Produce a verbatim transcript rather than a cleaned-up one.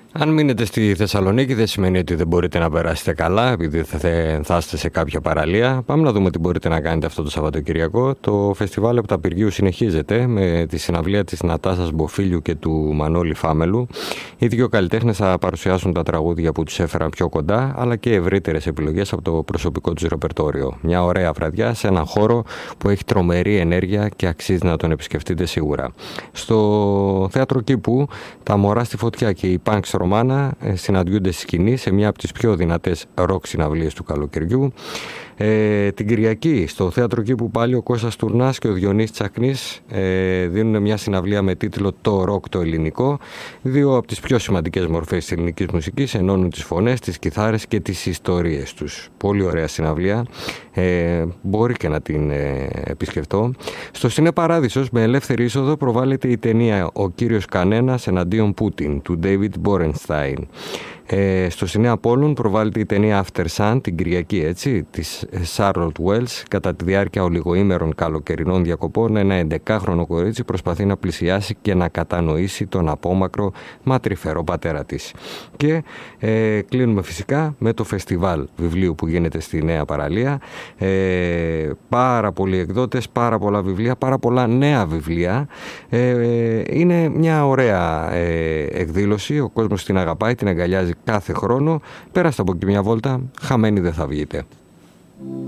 Αν μείνετε στη Θεσσαλονίκη δεν σημαίνει ότι δεν μπορείτε να περάσετε καλά επειδή θα ενθάσετε σε κάποια παραλία. Πάμε να δούμε τι μπορείτε να κάνετε αυτό το Σαββατοκυριακό. Το φεστιβάλ Επταπηργίου συνεχίζεται με τη συναυλία της Νατάσας Μποφίλιου και του Μανώλη Φάμελου. Οι δύο καλλιτέχνες θα παρουσιάσουν τα τραγούδια που τους έφεραν πιο κοντά, αλλά και ευρύτερες επιλογές από το προσωπικό τους ρεπερτόριο. Μια ωραία βραδιά σε έναν χώρο που έχει τρομερή ενέργεια και αξίζει να τον επισκεφτείτε σίγουρα. Στο Θέατρο Κήπου, τα Μωρά στη Φωτιά και οι Punks Ρωμάνα συναντιούνται στη σκηνή σε μια από τις πιο δυνατές ροκ συναυλίες του καλοκαιριού. Ε, την Κυριακή στο Θέατρο Κήπου πάλι ο Κώστας Τουρνάς και ο Διονύσης Τσακνής ε, δίνουν μια συναυλία με τίτλο «Το ροκ το ελληνικό». Δύο από τις πιο σημαντικές μορφές της ελληνικής μουσικής ενώνουν τις φωνές, τις κιθάρες και τις ιστορίες τους. Πολύ ωραία συναυλία, ε, μπορεί και να την ε, επισκεφτώ. Στο Σινέ Παράδεισος με ελεύθερη είσοδο προβάλλεται η ταινία «Ο κύριος Κανένας εναντίον Πούτιν» του David Borenstein. Ε, στο Σινέ Απόλλων προβάλλεται η ταινία After Sun την Κυριακή, έτσι, της Charlotte Wells. Κατά τη διάρκεια ολιγοήμερων καλοκαιρινών διακοπών, ένα εντεκάχρονο κορίτσι προσπαθεί να πλησιάσει και να κατανοήσει τον απόμακρο μα τρυφερό πατέρα της. Και ε, κλείνουμε φυσικά με το φεστιβάλ βιβλίου που γίνεται στη Νέα Παραλία. Ε, πάρα πολλοί εκδότες, πάρα πολλά βιβλία, πάρα πολλά νέα βιβλία. Ε, είναι μια ωραία ε, εκδήλωση, ο κόσμος την αγαπάει, την αγκαλιάζει κάθε χρόνο. Πέραστε από εκεί μια βόλτα, χαμένοι δεν θα βγείτε.